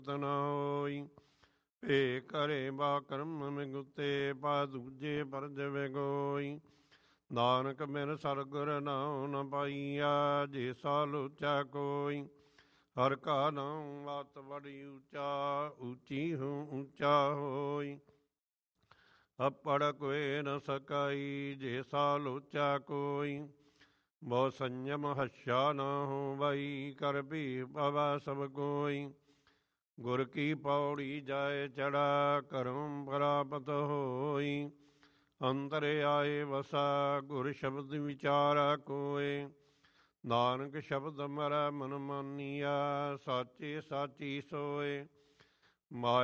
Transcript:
ਨ ਹੋਈ। ਭੇ ਕਰੇ ਬਾ ਕਰਮ ਮਿਗੁਤੇ ਪਾ ਦੂਜੇ ਪਰਜ ਵਿਗੋਈ। ਨਾਨਕ ਮਿਰ ਸਰਗੁਰ ਨਾਉ ਨ ਪਾਈਆ ਜੇ ਸਾ ਲੋਚਾ ਕੋਈ। ਹਰ ਕਾ ਨਾਮ ਮਤ ਬੜੀ ਉੱਚਾ ਉੱਚੀ ਹੂੰ ਉੱਚਾ ਹੋਈ। ਅਪੜ ਕੋਇ ਨ ਸਕਾਈ ਜੇ ਸਾ ਲੋਚਾ ਕੋਈ। ਬਹੁ ਸੰਜਮ ਹੱਛਾ ਨਾ ਹੋਵਈ ਕਰ ਭੀ ਪਵੈ ਸਭ ਕੋਈ। ਗੁਰ ਕੀ ਪੌੜੀ ਜਾਏ ਚੜਾ ਕਰਮ ਪ੍ਰਾਪਤ ਹੋਈ। ਅੰਤਰ ਆਏ ਵਸਾ ਗੁਰ ਸ਼ਬਦ ਵਿਚਾਰਾ ਕੋਇ। ਨਾਨਕ ਸ਼ਬਦ ਮਰੈ ਮਨ ਮਾਨੀਆ ਸਾਚੇ ਸਾਚੀ ਸੋਏ।